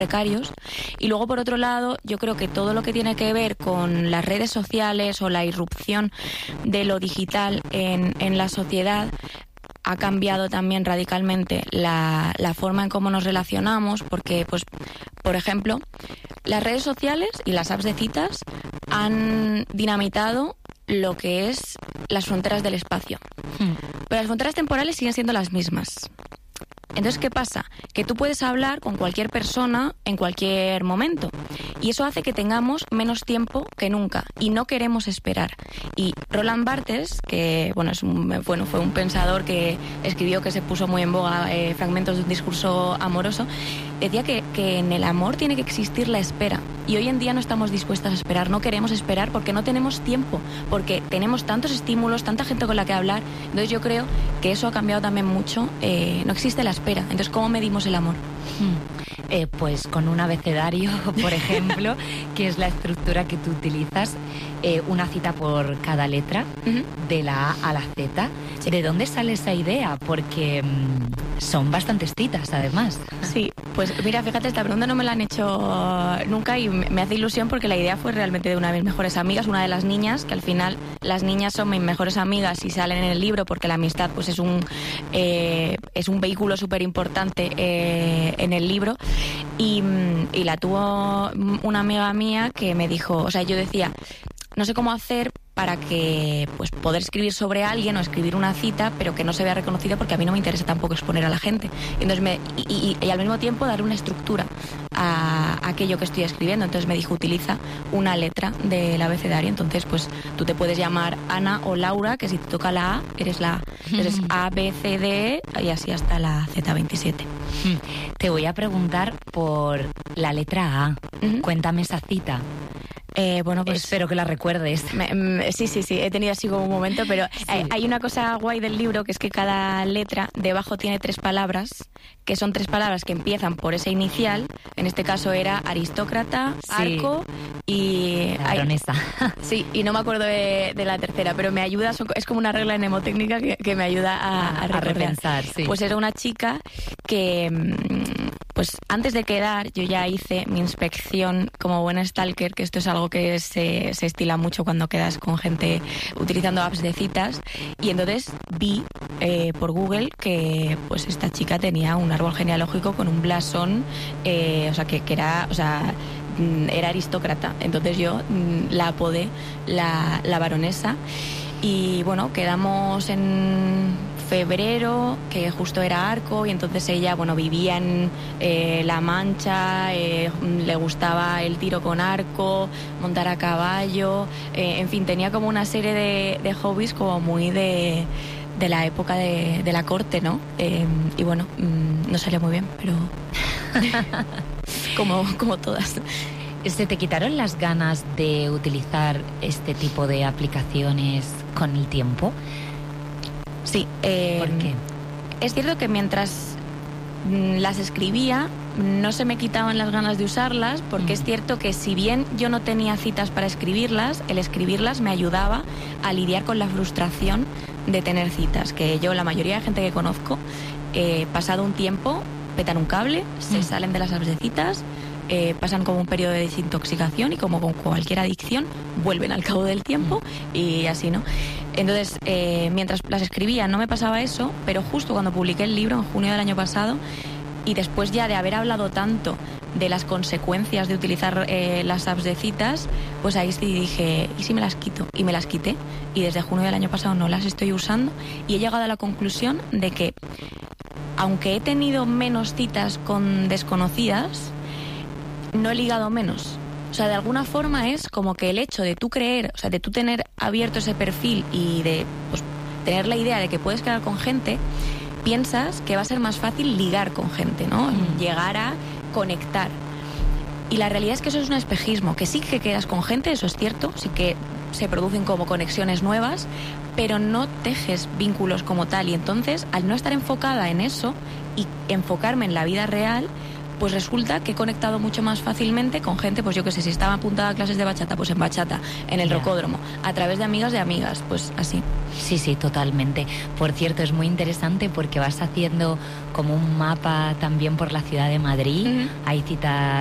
precarios. Y luego, por otro lado, yo creo que todo lo que tiene que ver con las redes sociales o la irrupción de lo digital en la sociedad ha cambiado también radicalmente la forma en cómo nos relacionamos, porque, pues, por ejemplo, las redes sociales y las apps de citas han dinamitado lo que es las fronteras del espacio. Pero las fronteras temporales siguen siendo las mismas. Entonces, ¿qué pasa? Que tú puedes hablar con cualquier persona en cualquier momento. Y eso hace que tengamos menos tiempo que nunca. Y no queremos esperar. Y Roland Barthes, que fue un pensador que escribió, que se puso muy en boga, fragmentos de un discurso amoroso, decía que en el amor tiene que existir la espera. Y hoy en día no estamos dispuestas a esperar, no queremos esperar porque no tenemos tiempo, porque tenemos tantos estímulos, tanta gente con la que hablar. Entonces yo creo que eso ha cambiado también mucho. No existe la espera. Entonces, ¿cómo medimos el amor? Pues con un abecedario, por ejemplo, que es la estructura que tú utilizas, una cita por cada letra, de la A a la Z. Sí. ¿De dónde sale esa idea? Porque son bastantes citas, además. Sí, pues mira, fíjate, esta pregunta no me la han hecho nunca y me hace ilusión porque la idea fue realmente de una de mis mejores amigas, una de las niñas, que al final las niñas son mis mejores amigas y salen en el libro porque la amistad pues es un vehículo súper importante en el libro. Y la tuvo una amiga mía que me dijo, o sea, yo decía, no sé cómo hacer para que pues poder escribir sobre alguien o escribir una cita, pero que no se vea reconocida porque a mí no me interesa tampoco exponer a la gente. Entonces y al mismo tiempo dar una estructura a aquello que estoy escribiendo. Entonces me dijo, utiliza una letra del abecedario. Entonces pues tú te puedes llamar Ana o Laura, que si te toca la A, eres la A. Entonces A, B, C, D y así hasta la Z27. Te voy a preguntar por la letra A. Cuéntame esa cita. Bueno, pues espero que la recuerdes. Sí, he tenido así como un momento, pero sí. Hay una cosa guay del libro, que es que cada letra debajo tiene 3 palabras, que son 3 palabras que empiezan por esa inicial. En este caso era aristócrata, arco y... La baronesa. Sí, y no me acuerdo de la tercera, pero me ayuda, es como una regla mnemotécnica que me ayuda a repensar. Sí. Pues era una chica que... Pues antes de quedar yo ya hice mi inspección como buena stalker, que esto es algo que se estila mucho cuando quedas con gente utilizando apps de citas, y entonces vi por Google que pues esta chica tenía un árbol genealógico con un blasón, o sea que era, o sea, era aristócrata. Entonces yo la apodé la baronesa y bueno, quedamos en febrero, que justo era arco, y entonces ella, bueno, vivía en La Mancha, le gustaba el tiro con arco, montar a caballo, en fin, tenía como una serie de hobbies como muy de la época de la corte, ¿no? Y bueno, no salió muy bien, pero como todas. ¿Se te quitaron las ganas de utilizar este tipo de aplicaciones con el tiempo? Sí. ¿Por qué? Es cierto que mientras las escribía no se me quitaban las ganas de usarlas, porque es cierto que si bien yo no tenía citas para escribirlas, el escribirlas me ayudaba a lidiar con la frustración de tener citas, que yo, la mayoría de gente que conozco, pasado un tiempo, petan un cable, se salen de las apps de citas, pasan como un periodo de desintoxicación y como con cualquier adicción vuelven al cabo del tiempo y así, ¿no? Entonces, mientras las escribía no me pasaba eso, pero justo cuando publiqué el libro en junio del año pasado y después ya de haber hablado tanto de las consecuencias de utilizar las apps de citas, pues ahí sí dije, ¿y si me las quito? Y me las quité y desde junio del año pasado no las estoy usando y he llegado a la conclusión de que aunque he tenido menos citas con desconocidas, no he ligado menos. O sea, de alguna forma es como que el hecho de tú creer, o sea, de tú tener abierto ese perfil y de pues, tener la idea de que puedes quedar con gente, piensas que va a ser más fácil ligar con gente, ¿no? Llegar a conectar. Y la realidad es que eso es un espejismo, que sí que quedas con gente, eso es cierto, sí que se producen como conexiones nuevas, pero no tejes vínculos como tal. Y entonces, al no estar enfocada en eso y enfocarme en la vida real, pues resulta que he conectado mucho más fácilmente con gente, pues yo que sé, si estaba apuntada a clases de bachata, pues en bachata, en el rocódromo, a través de amigas, pues así. Sí, sí, totalmente. Por cierto, es muy interesante porque vas haciendo como un mapa también por la ciudad de Madrid. Hay citas